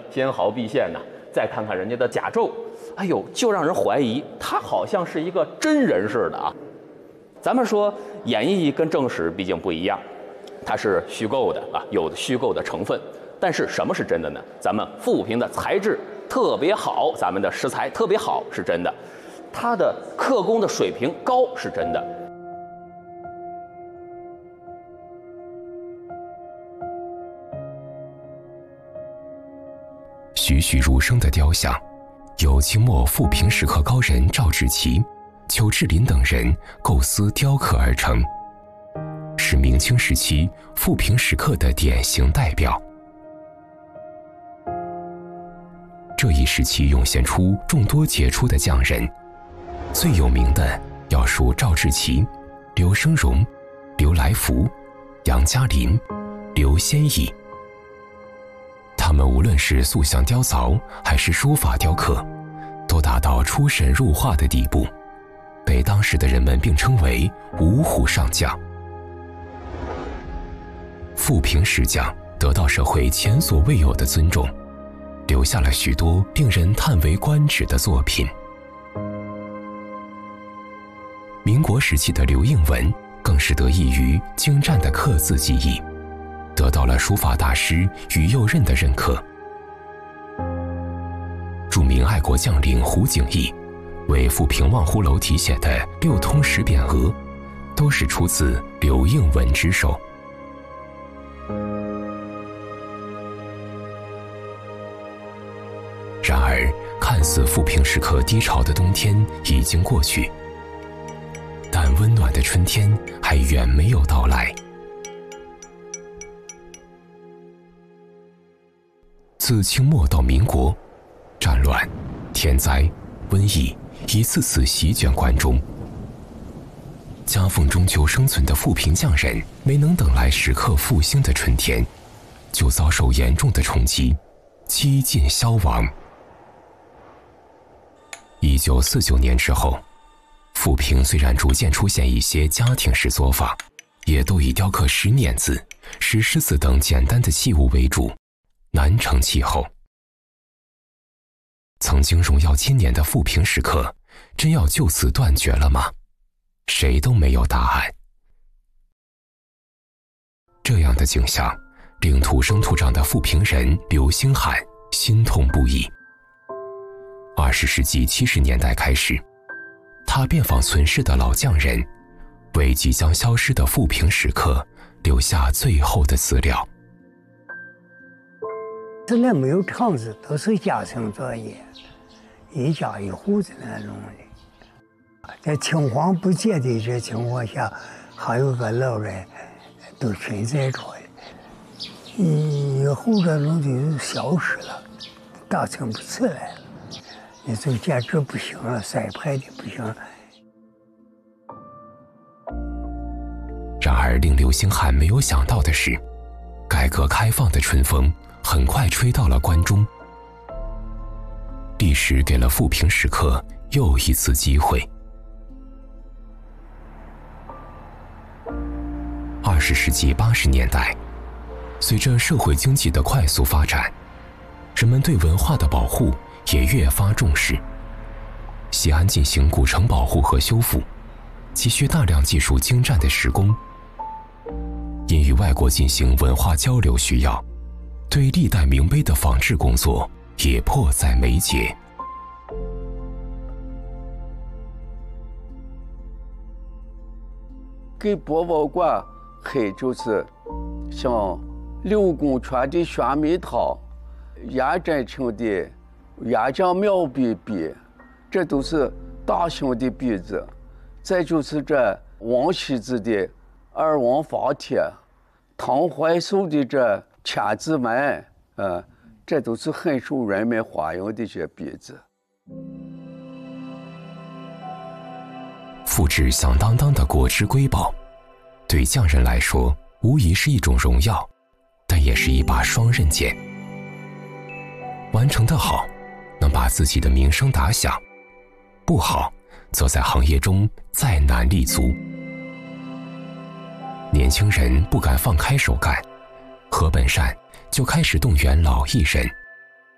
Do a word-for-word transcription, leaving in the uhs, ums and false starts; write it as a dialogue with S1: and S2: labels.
S1: 纤毫毕现呐，再看看人家的甲胄，哎呦，就让人怀疑他好像是一个真人似的啊。咱们说演义跟正史毕竟不一样，它是虚构的啊，有虚构的成分。但是什么是真的呢？咱们富平的材质特别好，咱们的食材特别好是真的，它的刻工的水平高是真的。
S2: 栩栩如生的雕像，由清末富平石刻高人赵志奇、邱志林等人构思雕刻而成，是明清时期富平石刻的典型代表。这一时期涌现出众多杰出的匠人，最有名的要数赵志奇、刘生荣、刘来福、杨嘉林、刘先义。他们无论是塑像雕凿还是书法雕刻，都达到出神入化的地步，被当时的人们并称为五虎上将。富平石匠得到社会前所未有的尊重，留下了许多令人叹为观止的作品。民国时期的刘应文更是得益于精湛的刻字技艺，得到了书法大师于右任的认可。著名爱国将领胡景翼为富平望湖楼题写的六通石匾额，都是出自刘应文之手。然而，看似富平石刻低潮的冬天已经过去，但温暖的春天还远没有到来。自清末到民国，战乱、天灾、瘟疫一次次席卷关中，夹缝中求生存的富平匠人没能等来石刻复兴的春天，就遭受严重的冲击，几近消亡。一九四九年之后，富平虽然逐渐出现一些家庭式作坊，也都以雕刻石碾子、石狮子等简单的器物为主，难成气候。曾经荣耀千年的富平石刻，真要就此断绝了吗？谁都没有答案。这样的景象令土生土长的富平人刘兴汉心痛不已。二十世纪七十年代开始，他遍访存世的老匠人，为即将消失的富平石刻留下最后的资料。
S3: 这里没有厂子，都是家庭作业，一家一户子那种的。在青黄不接的这情况下，还有个老人都存在着的，以后这种就消失了，打听不起来了。那就简直不行了，塞派的不行了。
S2: 然而令刘兴汉没有想到的是，改革开放的春风很快吹到了关中。历史给了富平石刻又一次机会。二十世纪八十年代，随着社会经济的快速发展，人们对文化的保护也越发重视。西安进行古城保护和修复，急需大量技术精湛的施工。因与外国进行文化交流需要，对历代名碑的仿制工作也迫在眉睫。
S4: 给博物馆还就是像刘公川的玄美堂、颜真卿的原匠妙笔笔，这都是大型的笔子。再就是这王羲之的二王法帖，唐怀素的这千字文，呃，这都是很受人们欢迎的这些笔子。
S2: 复制响当当的果汁瑰宝，对匠人来说无疑是一种荣耀，但也是一把双刃剑。完成得好，能把自己的名声打响；不好，则在行业中再难立足。年轻人不敢放开手干，何本善就开始动员老艺人